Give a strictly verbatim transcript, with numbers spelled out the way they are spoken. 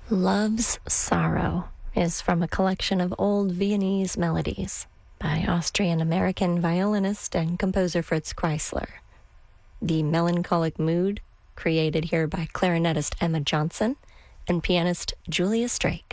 Love's Sorrow is from a collection of old Viennese melodies by Austrian-American violinist and composer Fritz Kreisler. The melancholic mood created here by clarinetist Emma Johnson and pianist Julia Straight.